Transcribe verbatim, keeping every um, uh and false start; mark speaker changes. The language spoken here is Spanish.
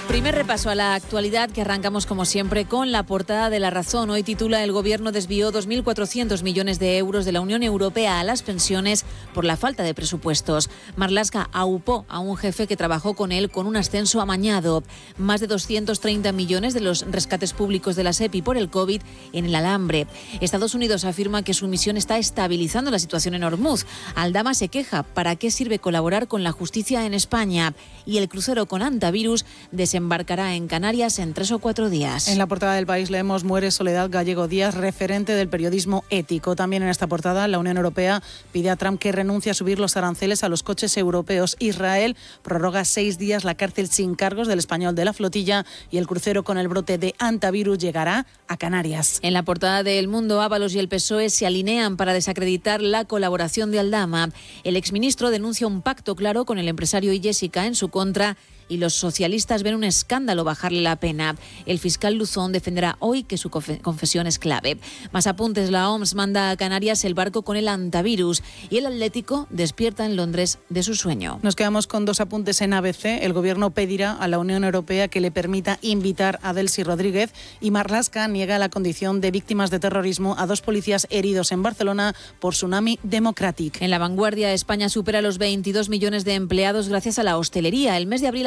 Speaker 1: Primer repaso a la actualidad que arrancamos como siempre con la portada de La Razón. Hoy titula: el Gobierno desvió dos mil cuatrocientos millones de euros de la Unión Europea a las pensiones por la falta de presupuestos. Marlaska aupó a un jefe que trabajó con él con un ascenso amañado. Más de doscientos treinta millones de los rescates públicos de la SEPI por el COVID en el alambre. Estados Unidos afirma que su misión está estabilizando la situación en Hormuz. Aldama se queja: ¿para qué sirve colaborar con la justicia en España? Y el crucero con antivirus desembarcará en Canarias en tres o cuatro días.
Speaker 2: En la portada del País leemos: muere Soledad Gallego Díaz, referente del periodismo ético. También en esta portada, la Unión Europea pide a Trump que renuncie a subir los aranceles a los coches europeos. Israel prorroga seis días la cárcel sin cargos del español de la flotilla, y el crucero con el brote de antivirus llegará a Canarias.
Speaker 1: En la portada de El Mundo, Ábalos y el P S O E se alinean para desacreditar la colaboración de Aldama. El exministro denuncia un pacto claro con el empresario y Jessica en su contra, y los socialistas ven un escándalo bajarle la pena. El fiscal Luzón defenderá hoy que su confesión es clave. Más apuntes: la O M S manda a Canarias el barco con el antivirus, y el Atlético despierta en Londres de su sueño.
Speaker 2: Nos quedamos con dos apuntes en A B C. El Gobierno pedirá a la Unión Europea que le permita invitar a Delcy Rodríguez, y Marlaska niega la condición de víctimas de terrorismo a dos policías heridos en Barcelona por Tsunami Democratic.
Speaker 1: En La Vanguardia, España supera los veintidós millones de empleados gracias a la hostelería. El mes de abril